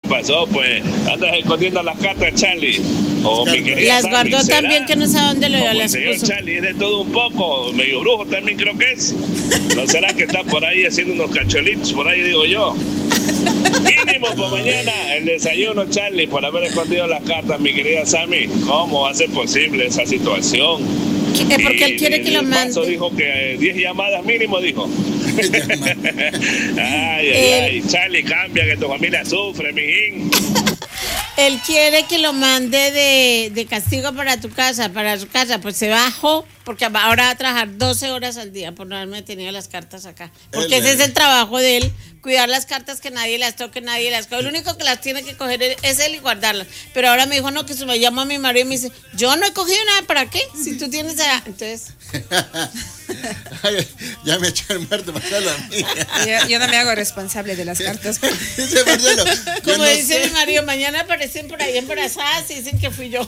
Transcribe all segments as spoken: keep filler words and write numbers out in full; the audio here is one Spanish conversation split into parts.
pasó? Pues andas escondiendo las cartas, Charlie. Oh, mi querida las Sammy, guardó ¿será? también que no sabe dónde lo Como el las señor puso. Charlie es de todo un poco, medio brujo también creo que es. ¿No será que está por ahí haciendo unos cacholitos por ahí, digo yo? Mínimo por mañana el desayuno, Charlie, por haber escondido las cartas, mi querida Sammy. ¿Cómo va a ser posible esa situación? Eh, Porque él quiere Y que lo el paso mande. dijo que diez llamadas mínimo, dijo. ay, ay, Él- ay, Charlie, cambia que tu familia sufre, mijín. Él quiere que lo mande de, de castigo para tu casa, para su casa. Pues se bajó, porque ahora va a trabajar doce horas al día por no haberme tenido las cartas acá. Porque Él, ese es eh. el trabajo de él, cuidar las cartas, que nadie las toque, nadie las coge. El único que las tiene que coger es él y guardarlas. Pero ahora me dijo, no, que se me llama a mi marido y me dice, yo no he cogido nada, ¿para qué? Si tú tienes allá. Entonces, Ay, ya me echó el muerto, Marcelo. Yo, yo no me hago responsable de las cartas. Dice Marcelo. yo como no dice sé. mi marido, mañana aparecen por ahí embarazadas y dicen que fui yo.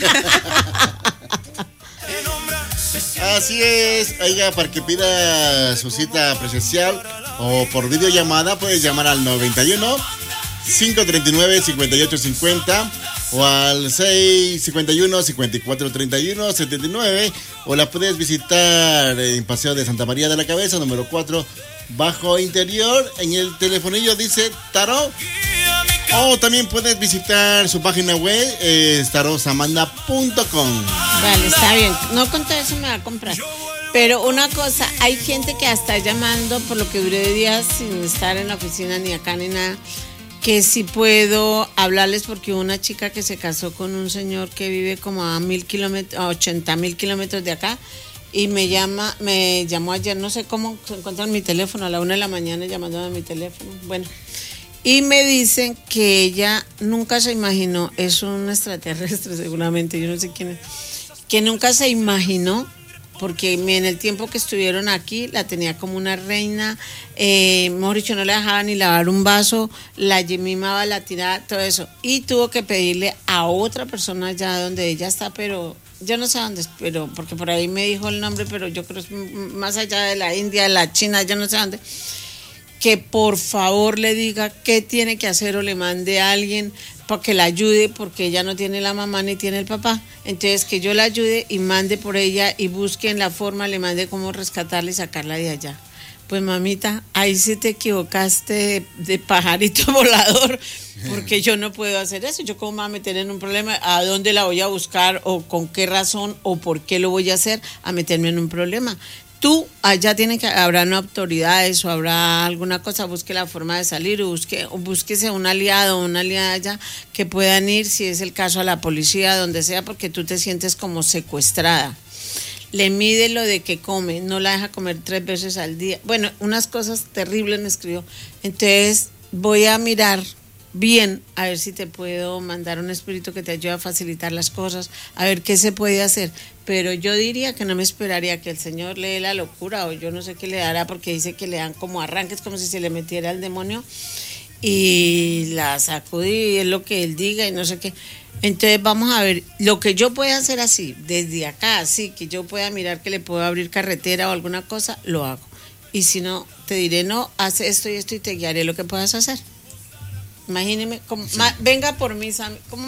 Así es, oiga, para que pida su cita presencial o por videollamada, puedes llamar al noventa y uno, cinco treinta y nueve, cincuenta y ocho cincuenta o al seis cincuenta y uno, cincuenta y cuatro treinta y uno, setenta y nueve, o la puedes visitar en Paseo de Santa María de la Cabeza, número cuatro, bajo interior. En el telefonillo dice Tarot. O también puedes visitar su página web, eh, tarot samanda punto com. Vale, está bien. No con todo eso me va a comprar. Pero una cosa, hay gente que está llamando por lo que duré días sin estar en la oficina ni acá ni nada, que si puedo hablarles porque hubo una chica que se casó con un señor que vive como a mil kilómetros, a ochenta mil kilómetros de acá, y me llama, me llamó ayer, no sé cómo se encuentra en mi teléfono, a la una de la mañana llamándome a mi teléfono. Bueno, y me dicen que ella nunca se imaginó, es un extraterrestre seguramente, yo no sé quién es, que nunca se imaginó, porque en el tiempo que estuvieron aquí la tenía como una reina, eh, mejor dicho, no le dejaba ni lavar un vaso, la mimaba, la tiraba, todo eso, y tuvo que pedirle a otra persona allá donde ella está, pero yo no sé dónde, pero porque por ahí me dijo el nombre, pero yo creo que es más allá de la India, de la China, yo no sé dónde, que por favor le diga qué tiene que hacer o le mande a alguien para que la ayude, porque ella no tiene la mamá ni tiene el papá. Entonces que yo la ayude y mande por ella y busque en la forma, le mande cómo rescatarla y sacarla de allá. Pues mamita, ahí sí te equivocaste de, de pajarito volador, porque yo no puedo hacer eso. Yo cómo me voy a meter en un problema, a dónde la voy a buscar o con qué razón o por qué lo voy a hacer, a meterme en un problema. Tú, allá tienen que, habrán autoridades o habrá alguna cosa, busque la forma de salir o, busque, o búsquese un aliado o una aliada allá que puedan ir, si es el caso, a la policía, donde sea, porque tú te sientes como secuestrada. Le mide lo de que come, no la deja comer tres veces al día. Bueno, unas cosas terribles me escribió. Entonces voy a mirar bien, a ver si te puedo mandar un espíritu que te ayude a facilitar las cosas, a ver qué se puede hacer. Pero yo diría que no me esperaría que el Señor le dé la locura, o yo no sé qué le dará, porque dice que le dan como arranques, como si se le metiera el demonio, y la sacudí, y es lo que él diga, y no sé qué. Entonces vamos a ver, lo que yo pueda hacer así, desde acá, así, que yo pueda mirar que le puedo abrir carretera o alguna cosa, lo hago. Y si no, te diré, no, haz esto y esto y te guiaré lo que puedas hacer. Imagíneme, como, Sí. ma, venga por mí, Sammy, como,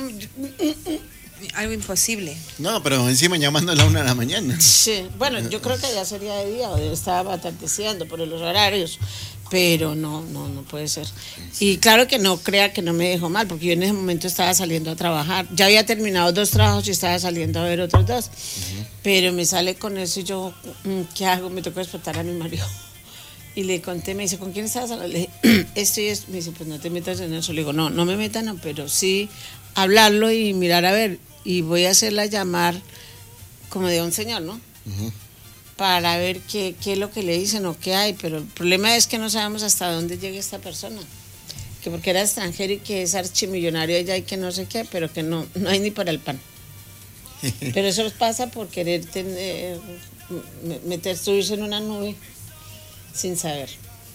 Algo imposible. No, pero encima llamando a la una de la mañana. sí, bueno, yo creo que ya sería de día, o estaba atardeciendo por los horarios, pero no, no, no puede ser. Y claro que no crea que no me dejó mal, porque yo en ese momento estaba saliendo a trabajar, ya había terminado dos trabajos y estaba saliendo a ver otros dos, uh-huh. Pero me sale con eso y yo, ¿qué hago? Me tocó despertar a mi marido. Y le conté, me dice, ¿con quién estabas hablando? Le dije, esto y esto. Me dice, pues no te metas en eso. Le digo, no, no me metan, no, pero sí hablarlo y mirar a ver. Y voy a hacerla llamar como de un señor, ¿no? Uh-huh. Para ver qué, qué es lo que le dicen o qué hay. Pero el problema es que no sabemos hasta dónde llega esta persona. Que porque era extranjero y que es archimillonario allá y que no sé qué, pero que no, no hay ni para el pan. Pero eso pasa por querer tener, meter, subirse en una nube sin saber.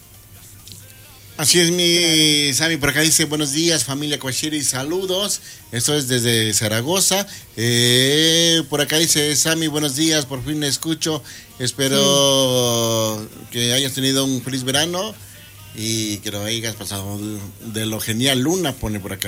Así es, mi Sammy, por acá dice, buenos días, familia Coachiri, saludos. Esto es desde Zaragoza. Eh, por acá dice, Sammy, buenos días, por fin escucho. Espero sí. que hayas tenido un feliz verano y que lo hayas pasado de lo genial. Luna pone por acá.